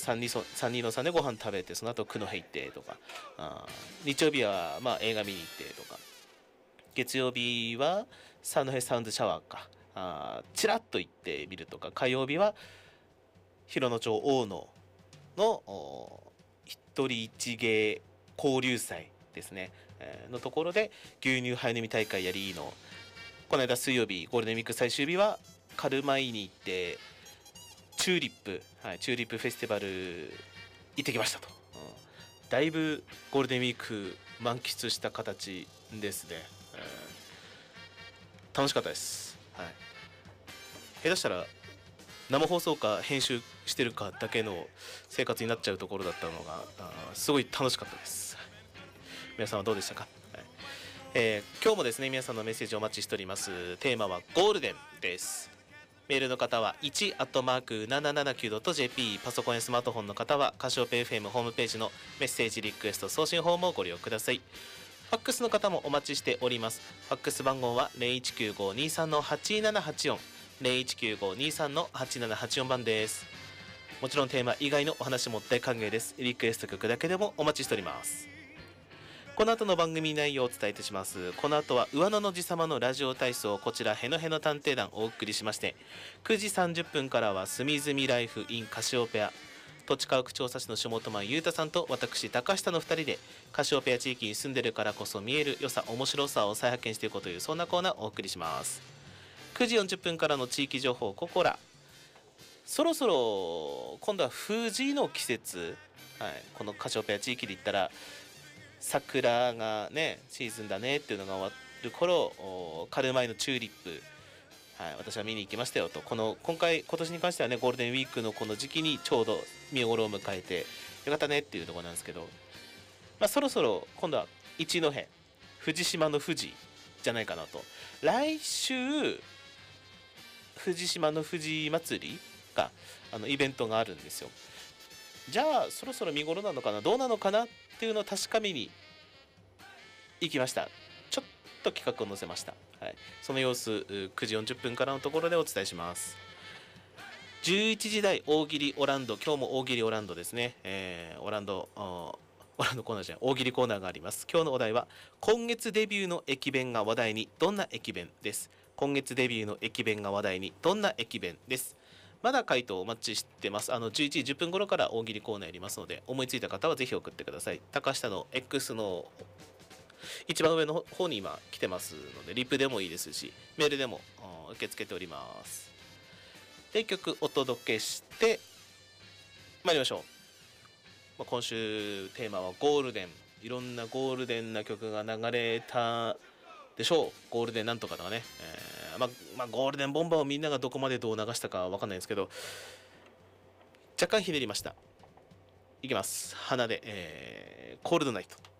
3人の3でご飯食べて、その後九戸行ってとか、日曜日はまあ映画見に行ってとか、月曜日は三戸サウンドシャワーか、チラッと行ってみるとか、火曜日は広野町大野の一人一芸交流祭ですね、のところで牛乳杯飲み大会やりの、この間水曜日ゴールデンウィーク最終日はカルマイに行ってチューリップ、チューリップフェスティバル行ってきましたと、だいぶゴールデンウィーク満喫した形ですね、楽しかったです、下手したら生放送か編集してるかだけの生活になっちゃうところだったのがすごい楽しかったです。皆さんはどうでしたか？今日もですね、皆さんのメッセージをお待ちしております。テーマはゴールデンです。メールの方は 1@779.jp、 パソコンやスマートフォンの方はカシオペイ FM ホームページのメッセージリクエスト送信フォームをご利用ください。ファックスの方もお待ちしております。ファックス番号は 019523-8784 019523-8784 番です。もちろんテーマ以外のお話も大歓迎です。リクエスト曲だけでもお待ちしております。この後の番組内容をお伝えいたします。この後は上野のじ様のラジオ体操、こちらへのへの探偵団をお送りしまして、9時30分からは隅々ライフ in カシオペア、土地家屋調査士の下友裕太さんと私高下の2人でカシオペア地域に住んでるからこそ見える良さ面白さを再発見していこうという、そんなコーナーをお送りします。9時40分からの地域情報ココラ、そろそろ今度は藤の季節、このカシオペア地域で言ったら桜がねシーズンだねっていうのが終わる頃、カルマイのチューリップ、私は見に行きましたよと。今年に関してはね、ゴールデンウィークのこの時期にちょうど見頃を迎えてよかったねっていうところなんですけど、そろそろ今度は一戸藤島の富士じゃないかなと。来週藤島の富士祭りがイベントがあるんですよ。じゃあそろそろ見頃なのかな、どうなのかなっていうのを確かめに行きました。ちょっと企画を載せました、その様子9時40分からのところでお伝えします。11時台大喜利オランド、今日も大喜利オランドですね、オランドコーナーじゃない、大喜利コーナーがあります。今日のお題は今月デビューの駅弁が話題にどんな駅弁です。今月デビューの駅弁が話題にどんな駅弁です。まだ回答お待ちしてます。11時10分頃から大喜利コーナーやりますので、思いついた方はぜひ送ってください。高下の X の一番上の方に今来てますので、リプでもいいですしメールでも受け付けております。で、曲お届けして参りましょう。今週テーマはゴールデン、いろんなゴールデンな曲が流れたでしょう。ゴールデンなんとかとかね、ゴールデンボンバーをみんながどこまでどう流したかわかんないですけど、若干ひねりました。いきます。花で、コールドナイト。